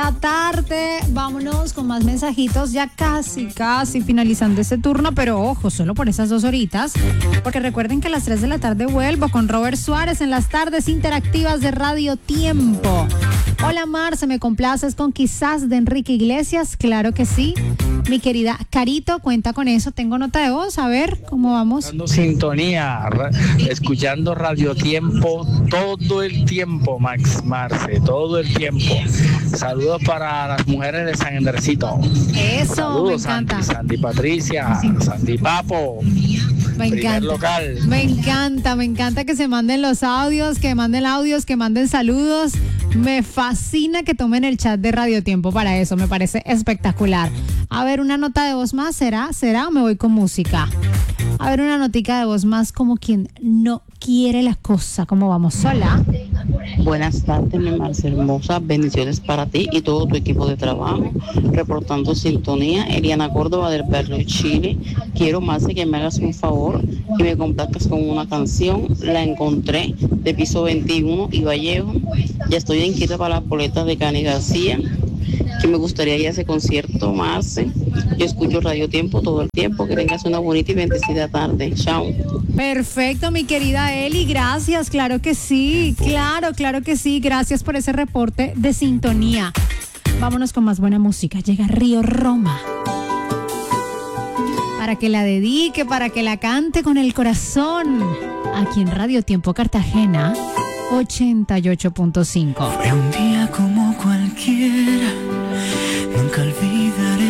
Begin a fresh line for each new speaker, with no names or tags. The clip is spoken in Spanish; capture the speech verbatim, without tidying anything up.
la tarde. Vámonos con más mensajitos, ya casi, casi finalizando este turno, pero ojo, solo por esas dos horitas, porque recuerden que a las tres de la tarde vuelvo con Robert Suárez en las tardes interactivas de Radio Tiempo. Hola Marce, ¿me complaces con Quizás de Enrique Iglesias? Claro que sí. Mi querida Carito, cuenta con eso. Tengo nota de voz, a ver cómo vamos.
Dando sintonía, ra- escuchando Radio Tiempo todo el tiempo, Max Marce, todo el tiempo. Saludos para las mujeres de San Endercito.
Eso,
Saludos,
me encanta.
Sandy, Sandy Patricia, Sandy Papo.
Me
Primer
encanta.
local.
Me encanta, me encanta que se manden los audios, que manden audios, que manden saludos. Me fascina que tomen el chat de Radio Tiempo para eso, me parece espectacular. A ver, una nota de voz más, ¿será? ¿Será o me voy con música? A ver, una notica de voz más como quien no quiere la cosa. ¿Cómo vamos? Sola.
Buenas tardes, mi Marce hermosa. Bendiciones para ti y todo tu equipo de trabajo. Reportando sintonía, Eliana Córdoba del barrio Chile. Quiero, Marce, que me hagas un favor y me complazcas con una canción. La encontré de piso veintiuno y Vallejo. Ya estoy inquieta para las boletas de Cani García, que me gustaría ir a ese concierto, Marce. Yo escucho Radio Tiempo todo el tiempo. Que tengas una bonita y bendecida tarde. Chao.
Perfecto, mi querida Eli, gracias, claro que sí, claro, claro que sí, gracias por ese reporte de sintonía. Vámonos con más buena música, llega Río Roma. Para que la dedique, para que la cante con el corazón, aquí en Radio Tiempo Cartagena, ochenta y ocho punto cinco.
Fue un día como cualquiera, nunca olvidaré